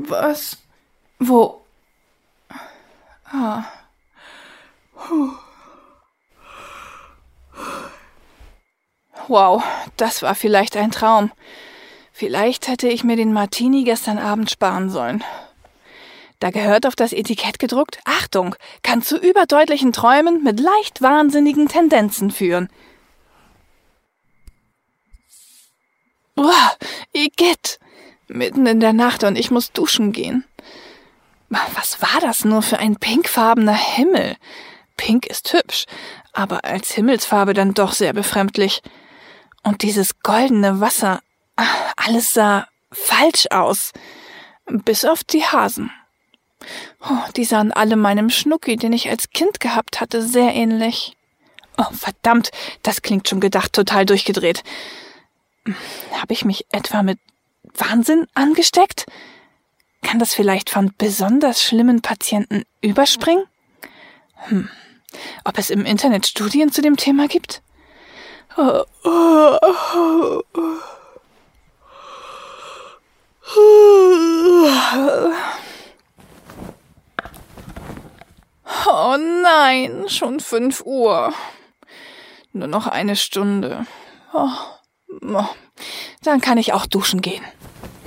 Was? Wo? Ah. Wow, das war vielleicht ein Traum. Vielleicht hätte ich mir den Martini gestern Abend sparen sollen. Da gehört auf das Etikett gedruckt: Achtung, kann zu überdeutlichen Träumen mit leicht wahnsinnigen Tendenzen führen. Uah, Igitt! Mitten in der Nacht und ich muss duschen gehen. Was war das nur für ein pinkfarbener Himmel? Pink ist hübsch, aber als Himmelsfarbe dann doch sehr befremdlich. Und dieses goldene Wasser, alles sah falsch aus. Bis auf die Hasen. Oh, die sahen alle meinem Schnucki, den ich als Kind gehabt hatte, sehr ähnlich. Oh, verdammt, das klingt schon gedacht total durchgedreht. Habe ich mich etwa mit Wahnsinn angesteckt? Kann das vielleicht von besonders schlimmen Patienten überspringen? Ob es im Internet Studien zu dem Thema gibt? Oh nein, schon 5 Uhr. Nur noch eine Stunde. Dann kann ich auch duschen gehen.